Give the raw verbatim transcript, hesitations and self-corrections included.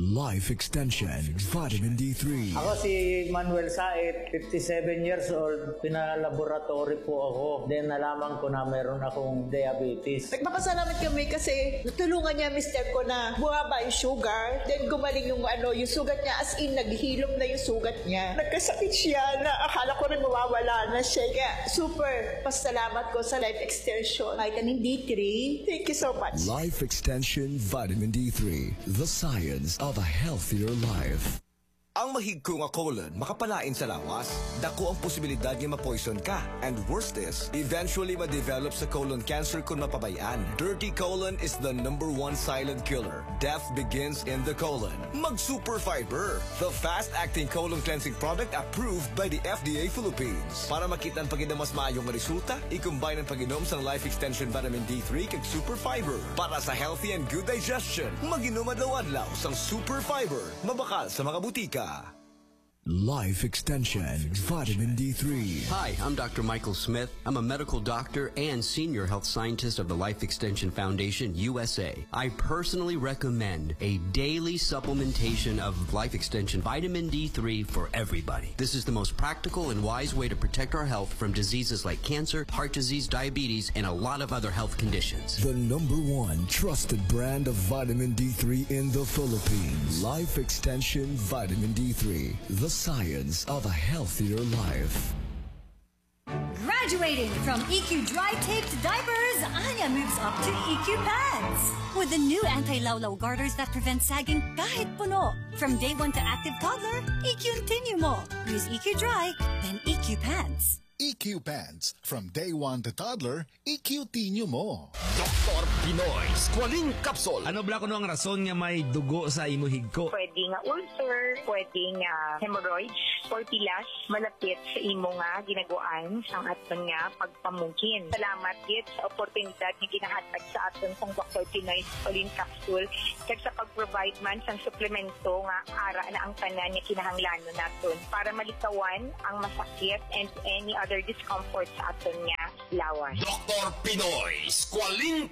Life Extension Vitamin D three. Ako si Manuel Said, fifty-seven years old. Pinalaboratory po ako. Then nalaman ko na meron akong diabetes. Nagpapasalamat kami kasi natulungan niya mister ko na bumaba yung sugar. Then gumaling yung ano, yung sugat niya, as in naghilom na yung sugat niya. Nagkasakit siya na akala ko rin mawawala na siya. Kaya super pasalamat ko sa Life Extension Vitamin D three. Thank you so much. Life Extension Vitamin D three. The science of a healthier life. Ang mahigko nga colon makapalain sa lawas. Dako ang posibilidad nga ma-poison ka. And worst is, eventually ma-develop sa colon cancer kung mapabayaan. Dirty colon is the number one silent killer. Death begins in the colon. Mag-Super Fiber, the fast-acting colon cleansing product approved by the F D A Philippines. Para makita ang pag mas maayong resulta, i-combine ang pag-inom sa Life Extension Vitamin D three kag Super Fiber. Para sa healthy and good digestion, mag-inom adlaw-adlaw sang Super Fiber. Mabakal sa mga butika. Life Extension Vitamin D three. Hi, I'm Doctor Michael Smith. I'm a medical doctor and senior health scientist of the Life Extension Foundation, U S A. I personally recommend a daily supplementation of Life Extension Vitamin D three for everybody. This is the most practical and wise way to protect our health from diseases like cancer, heart disease, diabetes, and a lot of other health conditions. The number one trusted brand of vitamin D three in the Philippines. Life Extension Vitamin D three. The science of a healthier life. Graduating from E Q Dry Taped Diapers, Anya moves up to E Q Pants. With the new anti-lawlaw garters that prevent sagging kahit puno. From day one to active toddler, E Q Tinyo mo. Use E Q Dry, then E Q Pants. E Q Pants. From day one to toddler, E Q Tinyo mo. Doktor Pinoy Squalene Capsule. Ano bla ko no ang rason nga may dugo sa imo higko? Pwede nga ulcer, pwede nga hemorrhoids, or pilas, malapit sa imo nga ginaguan sang aton nga pagpamungkin. Salamat gid sa oportunidad nga ginahatag sa aton sang Doktor Pinoy Squalene Capsule kag sa pag-provide man sang suplemento nga ara na ang tanan nga kinahanglanon naton para malikawan ang masakit and any other discomfort sa aton nga lawas. Doktor Pinoy Squalene